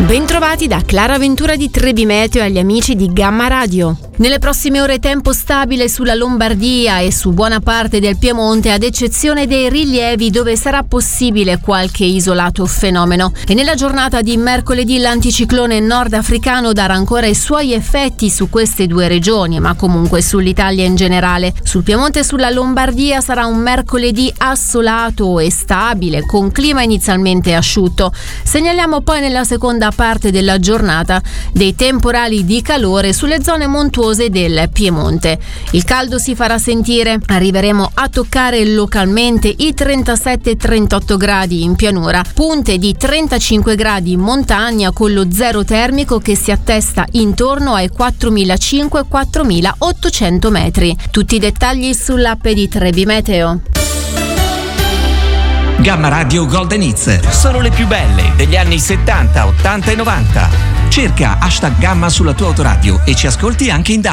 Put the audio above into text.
Bentrovati da Clara Ventura di Trebi Meteo e agli amici di Gamma Radio. Nelle prossime ore tempo stabile sulla Lombardia e su buona parte del Piemonte, ad eccezione dei rilievi dove sarà possibile qualche isolato fenomeno. E nella giornata di mercoledì l'anticiclone nordafricano darà ancora i suoi effetti su queste due regioni, ma comunque sull'Italia in generale. Sul Piemonte e sulla Lombardia sarà un mercoledì assolato e stabile, con clima inizialmente asciutto. Segnaliamo poi nella seconda parte della giornata dei temporali di calore sulle zone montuose del Piemonte. Il caldo si farà sentire, arriveremo a toccare localmente i 37-38 gradi in pianura, punte di 35 gradi in montagna con lo zero termico che si attesta intorno ai 4.500-4.800 metri. Tutti i dettagli sull'app di Trebi Meteo. Gamma Radio Golden Hits sono le più belle degli anni 70, 80 e 90. Cerca #Gamma sulla tua autoradio e ci ascolti anche in